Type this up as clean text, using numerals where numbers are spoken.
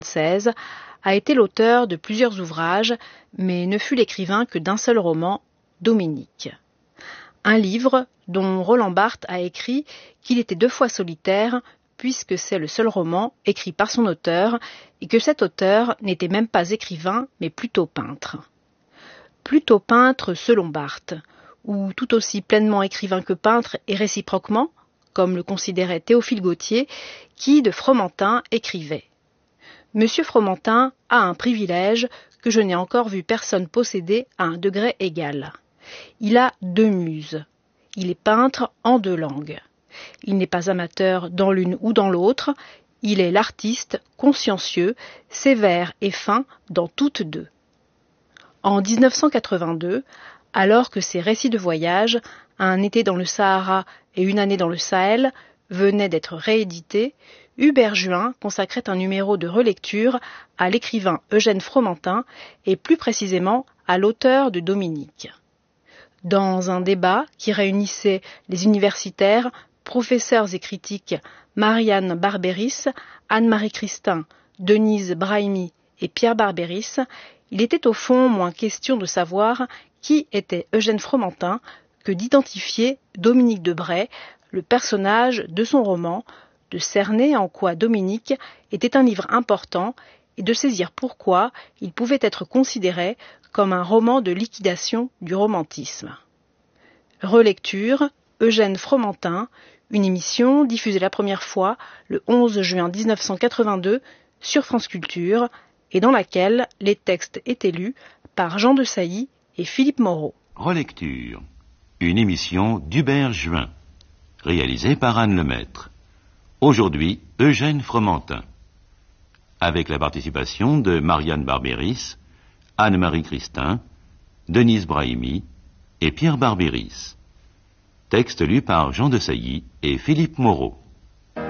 16, a été l'auteur de plusieurs ouvrages, mais ne fut l'écrivain que d'un seul roman, Dominique. Un livre dont Roland Barthes a écrit qu'il était 2 fois solitaire, puisque c'est le seul roman écrit par son auteur, et que cet auteur n'était même pas écrivain, mais plutôt peintre. Plutôt peintre selon Barthes, ou tout aussi pleinement écrivain que peintre et réciproquement, comme le considérait Théophile Gautier, qui de Fromentin écrivait « Monsieur Fromentin a un privilège que je n'ai encore vu personne posséder à un degré égal. Il a 2 muses. Il est peintre en 2 langues. Il n'est pas amateur dans l'une ou dans l'autre. Il est l'artiste consciencieux, sévère et fin dans toutes 2. » En 1982, alors que ses récits de voyage, Un été dans le Sahara et Une année dans le Sahel, venaient d'être réédités, Hubert Juin consacrait un numéro de relecture à l'écrivain Eugène Fromentin et plus précisément à l'auteur de Dominique. Dans un débat qui réunissait les universitaires, professeurs et critiques Marianne Barberis, Anne-Marie Christin, Denise Brahimi et Pierre Barberis, il était au fond moins question de savoir qui était Eugène Fromentin que d'identifier Dominique de Bray, le personnage de son roman, de cerner en quoi Dominique était un livre important et de saisir pourquoi il pouvait être considéré comme un roman de liquidation du romantisme. Relecture, Eugène Fromentin, une émission diffusée la première fois le 11 juin 1982 sur France Culture et dans laquelle les textes étaient lus par Jean de Sailly et Philippe Moreau. Relecture, une émission d'Hubert Juin, réalisée par Anne Lemaître. Aujourd'hui, Eugène Fromentin, avec la participation de Marianne Barberis, Anne-Marie Christin, Denise Brahimi et Pierre Barberis. Texte lu par Jean de Sailly et Philippe Moreau.